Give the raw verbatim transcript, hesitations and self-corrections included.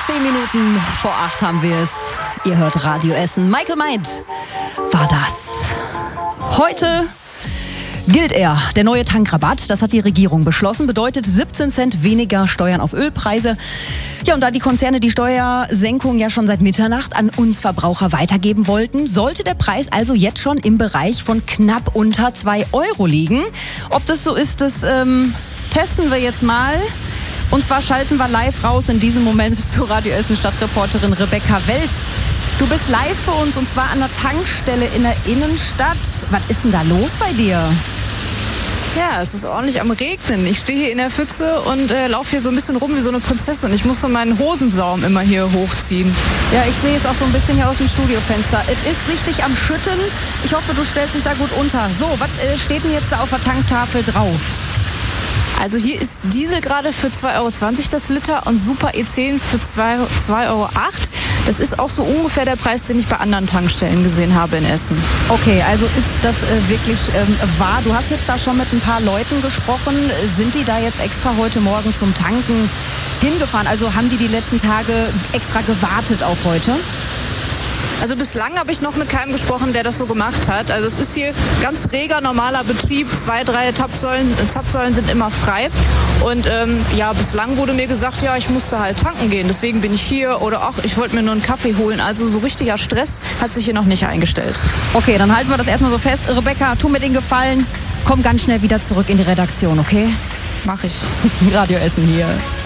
Zehn Minuten vor acht haben wir es. Ihr hört Radio Essen. Michael Meint war das. Heute gilt er. Der neue Tankrabatt, das hat die Regierung beschlossen, bedeutet siebzehn Cent weniger Steuern auf Ölpreise. Ja, und da die Konzerne die Steuersenkung ja schon seit Mitternacht an uns Verbraucher weitergeben wollten, sollte der Preis also jetzt schon im Bereich von knapp unter zwei Euro liegen. Ob das so ist, das ähm, testen wir jetzt mal. Und zwar schalten wir live raus in diesem Moment zur Radio Essen Stadtreporterin Rebecca Welz. Du bist live für uns und zwar an der Tankstelle in der Innenstadt. Was ist denn da los bei dir? Ja, es ist ordentlich am Regnen. Ich stehe hier in der Pfütze und äh, laufe hier so ein bisschen rum wie so eine Prinzessin. Ich muss so meinen Hosensaum immer hier hochziehen. Ja, ich sehe es auch so ein bisschen hier aus dem Studiofenster. Es ist richtig am Schütten. Ich hoffe, du stellst dich da gut unter. So, was äh, steht denn jetzt da auf der Tanktafel drauf? Also hier ist Diesel gerade für zwei Euro zwanzig das Liter und Super E zehn für zwei Euro acht. Das ist auch so ungefähr der Preis, den ich bei anderen Tankstellen gesehen habe in Essen. Okay, also ist das äh, wirklich ähm, wahr? Du hast jetzt da schon mit ein paar Leuten gesprochen. Sind die da jetzt extra heute Morgen zum Tanken hingefahren? Also haben die die letzten Tage extra gewartet auf heute? Also bislang habe ich noch mit keinem gesprochen, der das so gemacht hat. Also es ist hier ganz reger, normaler Betrieb. Zwei, drei Zapfsäulen, Zapfsäulen sind immer frei. Und ähm, ja, bislang wurde mir gesagt, ja, ich musste halt tanken gehen. Deswegen bin ich hier. Oder auch, ich wollte mir nur einen Kaffee holen. Also so richtiger Stress hat sich hier noch nicht eingestellt. Okay, dann halten wir das erstmal so fest. Rebecca, tu mir den Gefallen. Komm ganz schnell wieder zurück in die Redaktion, okay? Mach ich. Radio Essen hier.